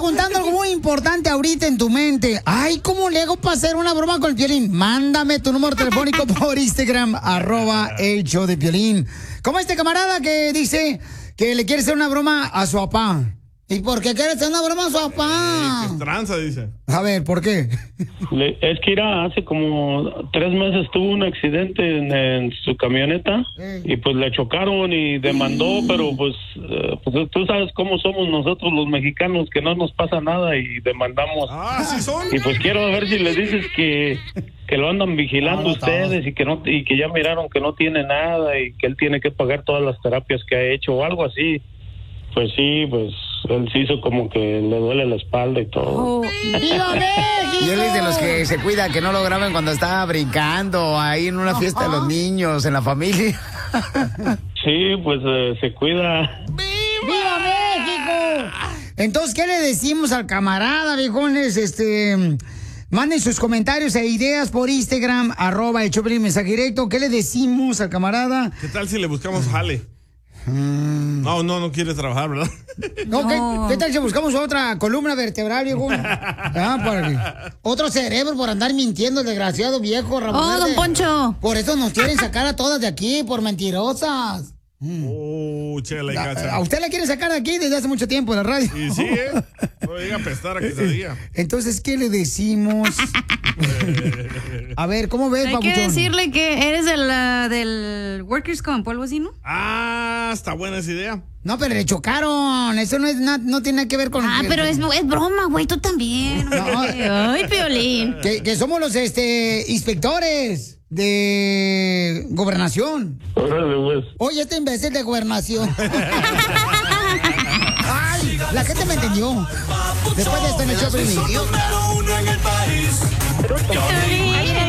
preguntando algo muy importante ahorita en tu mente. Ay, ¿cómo le hago para hacer una broma con el Piolín? Mándame tu número telefónico por Instagram, @el show de Piolín. Como este camarada que dice que le quiere hacer una broma a su papá. ¿Y por qué quiere hacer una broma a su papá? Que tranza, dice. A ver, ¿por qué? Es que hace como 3 meses tuvo un accidente en su camioneta y pues le chocaron y demandó, pero pues tú sabes cómo somos nosotros los mexicanos, que no nos pasa nada y demandamos. Ah, ¿sí son? Y pues quiero ver si les dices que lo andan vigilando ustedes y que ya miraron que no tiene nada y que él tiene que pagar todas las terapias que ha hecho o algo así. Pues sí, pues él se hizo como que le duele la espalda y todo. ¡Viva México! Y él es de los que se cuida que no lo graben cuando está brincando ahí en una fiesta de los niños, en la familia. Sí, pues se cuida. ¡Viva México! Entonces, ¿qué le decimos al camarada, viejones? Manden sus comentarios e ideas por Instagram, @el show de Piolín, mensaje directo. ¿Qué le decimos al camarada? ¿Qué tal si le buscamos jale? No quiere trabajar, ¿verdad? No. ¿Qué tal si buscamos otra columna vertebral, viejo? Otro cerebro por andar mintiendo, el desgraciado viejo, Ramón. ¡Oh, don Poncho! Por eso nos quieren sacar a todas de aquí, por mentirosas. Chela y cacha. A usted la quiere sacar de aquí desde hace mucho tiempo en la radio. Y sí, no llega a apestar a quesadilla. Entonces, ¿qué le decimos? A ver, ¿cómo ves, Hay que papuchón? decirle que eres del Workers' Comp o algo así, ¿no? Ah, está buena esa idea. No, pero le chocaron. Eso no tiene nada que ver con... Pero es broma, güey, tú también. No. Ay, Piolín. Que somos los inspectores de gobernación. Órale, pues. Oye, este imbécil de gobernación. Ay, la gente me entendió. Después de esto en el show de Piolín. Número 1 en el país.